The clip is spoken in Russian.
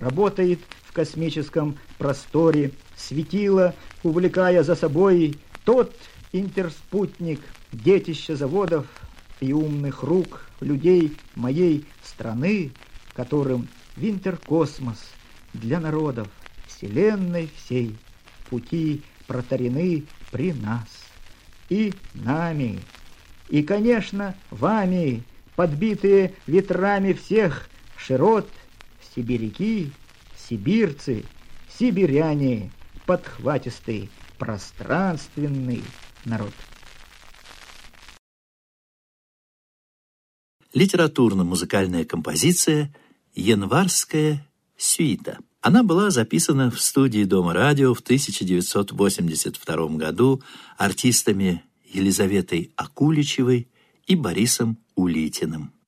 работает в космическом просторе, светило, увлекая за собой тот интерспутник, детище заводов и умных рук людей моей страны, которым винтеркосмос для народов вселенной всей пути протарены при нас и нами, и, конечно, вами, подбитые ветрами всех широт, сибиряки, сибирцы, сибиряне, подхватистый, пространственный народ. Литературно-музыкальная композиция «Январская сюита». Она была записана в студии Дома радио в 1982 году артистами Елизаветой Акуличевой и Борисом Улитиным.